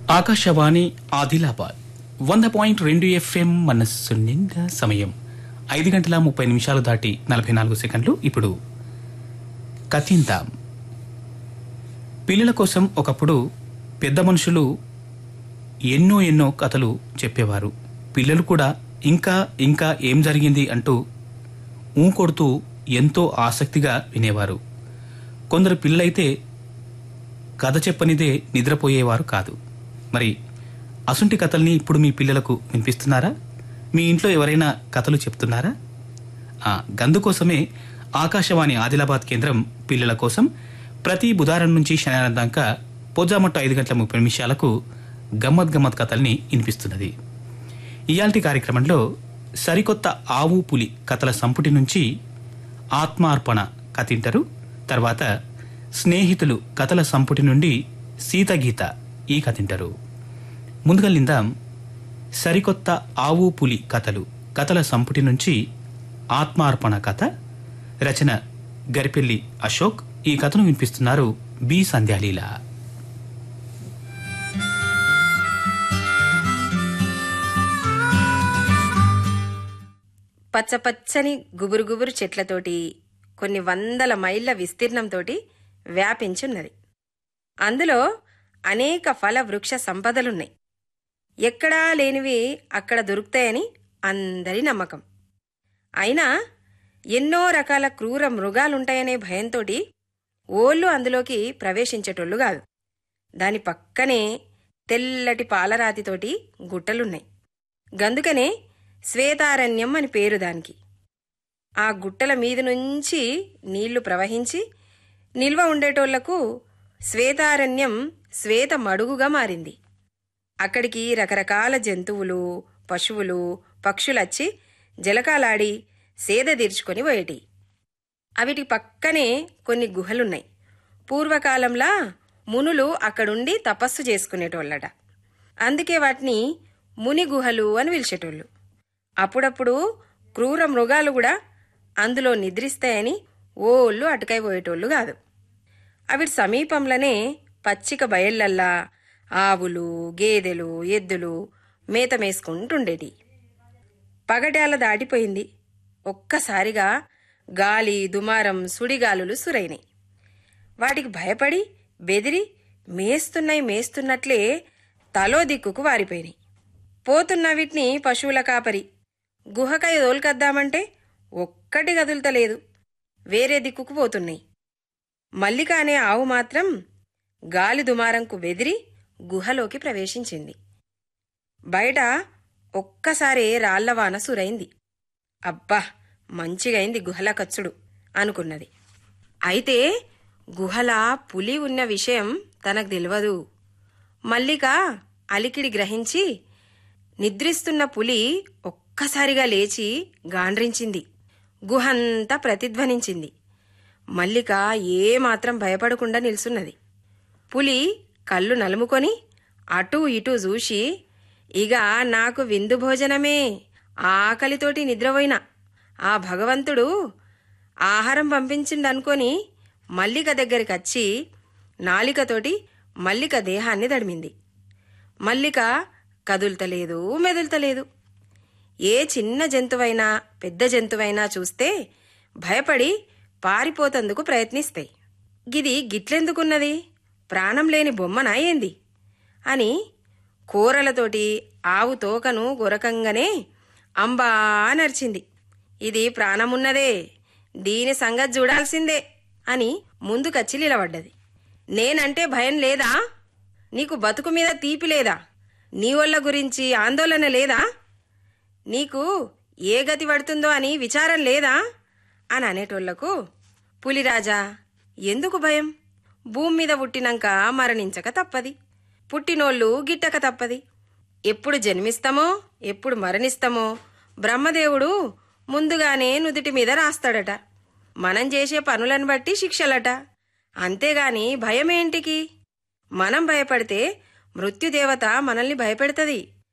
Akashvani Adilabad 100.2 FM మనస్సు నిండా సమయం 5:30 దాటి 44 సెకండ్లు. ఇప్పుడు కథిందాం. పిల్లల కోసం ఒకప్పుడు పెద్ద మనుషులు ఎన్నో కథలు చెప్పేవారు. పిల్లలు కూడా ఇంకా ఇంకా ఏం జరిగింది అంటూ కొడుతూ ఎంతో ఆసక్తిగా వినేవారు. కొందరు పిల్లలైతే కథ చెప్పనిదే నిద్రపోయేవారు కాదు. మరి అసుంటి కథల్ని ఇప్పుడు మీ పిల్లలకు వినిపిస్తున్నారా? మీ ఇంట్లో ఎవరైనా కథలు చెప్తున్నారా? గందుకోసమే ఆకాశవాణి ఆదిలాబాద్ కేంద్రం పిల్లల కోసం ప్రతి బుధవారం నుంచి శనివారం దాకా పొద్దుమట్టు 5:30 గమ్మత్ కథల్ని వినిపిస్తున్నది. ఇయాల్టి కార్యక్రమంలో సరికొత్త ఆవు పులి కథల సంపుటి నుంచి ఆత్మార్పణ కథింటారు. తర్వాత స్నేహితులు కథల సంపుటి నుండి సీతగీత ఈ కథింటారు. ముందుగా నిందాం సరికొత్త ఆవు పులి కథల సంపుటి నుంచి ఆత్మార్పణ కథ. రచన గరిపెల్లి అశోక్. ఈ కథను వినిపిస్తున్నారు బి సంధ్యాలీల. పచ్చపచ్చని గుబురు చెట్లతోటి కొన్ని వందల మైళ్ల విస్తీర్ణంతోటి వ్యాపించున్నది. అందులో అనేక ఫల వృక్ష సంపదలున్నాయి. ఎక్కడా లేనివి అక్కడ దొరుకుతాయని అందరి నమ్మకం. అయినా ఎన్నో రకాల క్రూర మృగాలుంటాయనే భయంతోటి ఓళ్ళు అందులోకి ప్రవేశించేటోళ్లు కాదు. దాని పక్కనే తెల్లటి పాలరాతితోటి గుట్టలున్నాయి. గందుకనే శ్వేతారణ్యం అని పేరు దానికి. ఆ గుట్టల మీద నుంచి నీళ్లు ప్రవహించి నిల్వ ఉండేటోళ్లకు శ్వేతారణ్యం శ్వేత మడుగుగా మారింది. అక్కడికి రకరకాల జంతువులు, పశువులు, పక్షులచ్చి జలకాలాడి సేద తీర్చుకొని పోయేటి. అవిటి పక్కనే కొన్ని గుహలున్నాయి. పూర్వకాలంలా మునులు అక్కడుండి తపస్సు చేసుకునేటోళ్ళట. అందుకే వాటిని ముని గుహలు అని పిలిచేటోళ్ళు. అప్పుడప్పుడు క్రూర మృగాలు కూడా అందులో నిద్రిస్తాయని ఓళ్ళు అటకైపోయేటోళ్ళు కాదు. అవిటి సమీపంలోనే పచ్చిక బయళ్ళల్లా ఆవులు, గేదెలు, ఎద్దులు మేత మేసుకుంటుండేటి. పగటాల దాటిపోయింది. ఒక్కసారిగా గాలి, దుమారం, సుడిగాలులు సురైనాయి. వాటికి భయపడి బెదిరి మేస్తున్నట్లే తలో దిక్కుకు వారిపోయినాయి. పోతున్న వీటిని పశువుల కాపరి గుహకై దోల్కద్దామంటే ఒక్కటి కదులుతలేదు. వేరే దిక్కుకు పోతున్నాయి. మల్లిక అనే ఆవు మాత్రం గాలి దుమారంకు బెదిరి గుహలోకి ప్రవేశించింది. బయట ఒక్కసారే రాళ్లవాన సురైంది. అబ్బా, మంచిగైంది గుహల కచ్చుడు అనుకున్నది. అయితే గుహల పులి ఉన్న విషయం తనకు తెలియదు. మల్లిక అలికిడి గ్రహించి నిద్రిస్తున్న పులి ఒక్కసారిగా లేచి గాండ్రించింది. గుహంతా ప్రతిధ్వనించింది. మల్లిక ఏమాత్రం భయపడకుండా నిల్సున్నది. పులి కళ్ళు నలుముకొని అటూ ఇటూ చూసి, ఇక నాకు విందు భోజనమే, ఆకలితోటి నిద్రపోయినా ఆ భగవంతుడు ఆహారం పంపించిండనుకొని మల్లిక దగ్గరికచ్చి నాలికతోటి మల్లిక దేహాన్ని దడిమింది. మల్లిక కదులుతలేదు, మెదులుతలేదు. ఏ చిన్న జంతువైనా పెద్ద జంతువైనా చూస్తే భయపడి పారిపోతందుకు ప్రయత్నిస్తాయి. గిది గిట్లెందుకున్నది, ప్రాణం లేని బొమ్మనా ఏంది అని కూరలతోటి ఆవు తోకను గొరకంగానే అంబా నరిచింది. ఇది ప్రాణమున్నదే, దీని సంగతి చూడాల్సిందే అని ముందుకచ్చి నిలబడ్డది. నేనంటే భయం లేదా? నీకు బతుకు మీద తీపి లేదా? నీ వల్ల గురించి ఆందోళన లేదా? నీకు ఏ గతి పడుతుందో అని విచారం లేదా అని అనేటోళ్లకు, పులిరాజా, ఎందుకు భయం? భూమి మీద పుట్టినాక మరణించక తప్పది. పుట్టినోళ్ళు గిట్టక తప్పది. ఎప్పుడు జన్మిస్తామో ఎప్పుడు మరణిస్తామో బ్రహ్మదేవుడు ముందుగానే నుదుటి మీద రాస్తాడట. మనం చేసే పనులను బట్టి శిక్షలట. అంతేగాని భయమేంటికి? మనం భయపడితే మృత్యుదేవత మనల్ని భయపెడుతుంది